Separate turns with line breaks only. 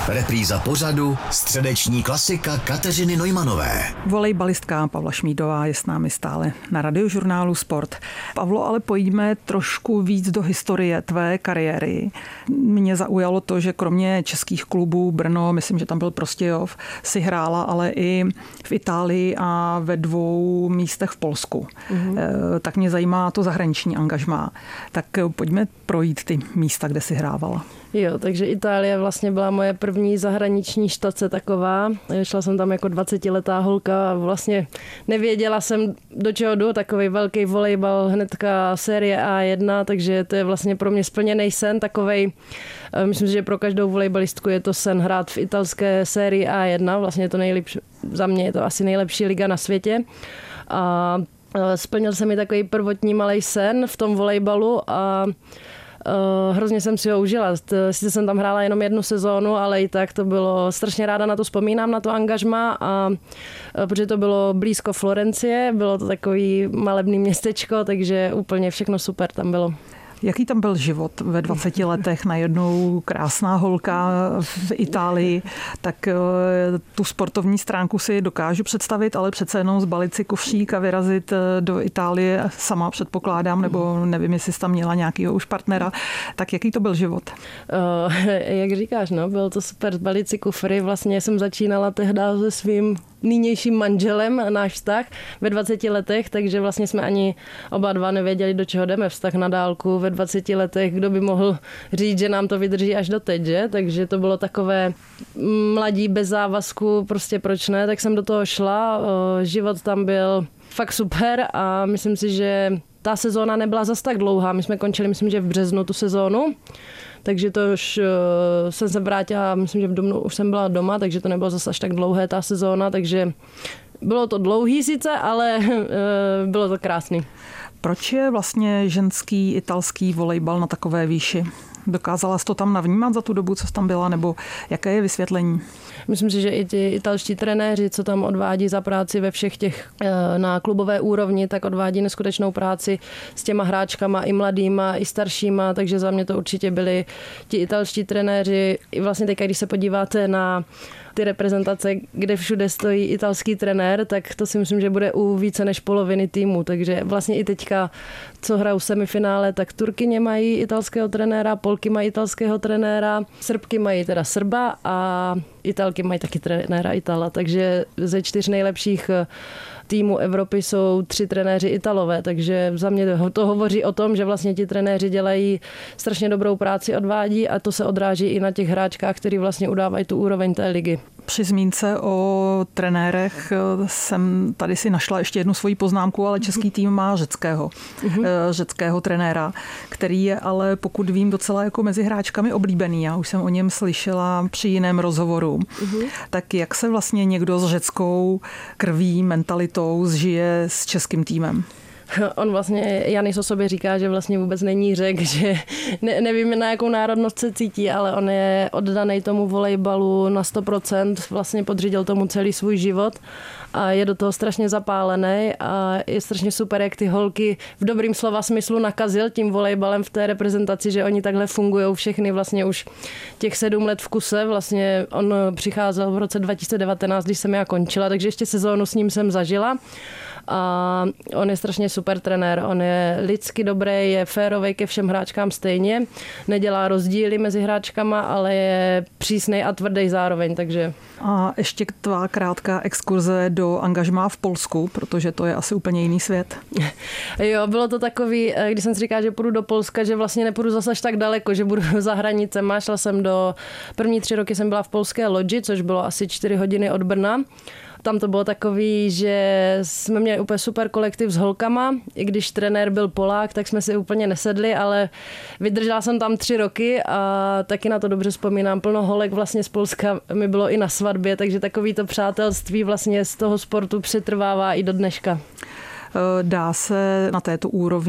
Repríza pořadu, středeční klasika Kateřiny Neumanové.
Volejbalistka Pavla Šmídová je s námi stále na Radiožurnálu Sport. Pavlo, ale pojďme trošku víc do historie tvé kariéry. Mě zaujalo to, že kromě českých klubů Brno, myslím, že tam byl Prostějov, si hrála ale i v Itálii a ve 2 místech v Polsku. Tak mě zajímá to zahraniční angažmá. Tak pojďme projít ty místa, kde si hrávala.
Jo, takže Itálie vlastně byla moje první zahraniční štace taková. Šla jsem tam jako 20letá holka a vlastně nevěděla jsem, do čeho jdu. Takový velký volejbal, hnedka série A1, takže to je vlastně pro mě splněný sen takovej. Myslím si, že pro každou volejbalistku je to sen hrát v italské sérii A1. Vlastně je to nejlepší, za mě je to asi nejlepší liga na světě. A splnil se mi takový prvotní malej sen v tom volejbalu a hrozně jsem si ho užila. Sice jsem tam hrála jenom 1 sezónu, ale i tak to bylo, strašně ráda na to vzpomínám, na to angažmá, a protože to bylo blízko Florencie, bylo to takový malebný městečko, takže úplně všechno super tam bylo.
Jaký tam byl život ve 20 letech, najednou krásná holka v Itálii, tak tu sportovní stránku si dokážu představit, ale přece jenom zbalit si kufřík a vyrazit do Itálie sama, předpokládám, nebo nevím, jestli jsi tam měla nějakýho už partnera, tak jaký to byl život?
Jak říkáš, no, bylo to super, zbalit si kufry, vlastně jsem začínala tehdy se svým nynějším manželem náš vztah ve 20 letech, takže vlastně jsme ani oba dva nevěděli, do čeho jdeme, vztah na dálku ve 20 letech, kdo by mohl říct, že nám to vydrží až do teď, že? Takže to bylo takové mladí bez závazku, prostě proč ne, tak jsem do toho šla, život tam byl fakt super a myslím si, že ta sezóna nebyla zas tak dlouhá, my jsme končili, myslím, že v březnu tu sezónu, takže to už jsem se vrátila, myslím, že v dubnu už jsem byla doma, takže to nebylo zase až tak dlouhé ta sezóna, takže bylo to dlouhý sice, ale bylo to krásný.
Proč je vlastně ženský italský volejbal na takové výši? Dokázala jsi to tam navnímat za tu dobu, co jsi tam byla, nebo jaké je vysvětlení?
Myslím si, že i ti italští trenéři, co tam odvádí za práci ve všech těch na klubové úrovni, tak odvádí neskutečnou práci s těma hráčkama, i mladýma, i staršíma, takže za mě to určitě byli ti italští trenéři. I vlastně teď, když se podíváte na ty reprezentace, kde všude stojí italský trenér, tak to si myslím, že bude u více než poloviny týmu. Takže vlastně i teďka, co hrajou semifinále, tak Turkyně mají italského trenéra, Polky mají italského trenéra, Srbky mají teda Srba a Italky mají taky trenéra Itala. Takže ze 4 nejlepších týmu Evropy jsou 3 trenéři Italové, takže za mě to hovoří o tom, že vlastně ti trenéři dělají strašně dobrou práci, odvádí a to se odráží i na těch hráčkách, kteří vlastně udávají tu úroveň té ligy.
Při zmínce o trenérech jsem tady si našla ještě jednu svoji poznámku, ale český tým má řeckého trenéra, který je ale, pokud vím, docela jako mezi hráčkami oblíbený. Já už jsem o něm slyšela při jiném rozhovoru. Tak jak se vlastně někdo s řeckou krví, mentalitou zžije s českým týmem?
On vlastně, Janis o sobě říká, že vlastně vůbec není Řek, že nevím, na jakou národnost se cítí, ale on je oddaný tomu volejbalu na 100%, vlastně podřídil tomu celý svůj život a je do toho strašně zapálený a je strašně super, jak ty holky v dobrým slova smyslu nakazil tím volejbalem v té reprezentaci, že oni takhle fungují všechny vlastně už těch 7 let v kuse. Vlastně on přicházel v roce 2019, když jsem já končila, takže ještě sezónu s ním jsem zažila. A on je strašně super trenér, on je lidsky dobrý, je férovej ke všem hráčkám stejně, nedělá rozdíly mezi hráčkama, ale je přísnej a tvrdý zároveň, takže...
A ještě tvá krátká exkurze do angažmá v Polsku, protože to je asi úplně jiný svět.
Jo, bylo to takový, když jsem si říkala, že půjdu do Polska, že vlastně nepůjdu zase až tak daleko, že budu za hranicema. Šla jsem první 3 roky jsem byla v polské Lodži, což bylo asi 4 hodiny od Brna. Tam to bylo takový, že jsme měli úplně super kolektiv s holkama. I když trenér byl Polák, tak jsme si úplně nesedli, ale vydržela jsem tam 3 roky a taky na to dobře vzpomínám. Plno holek vlastně z Polska mi bylo i na svatbě, takže takový to přátelství vlastně z toho sportu přetrvává i do dneška.
Dá se na této úrovni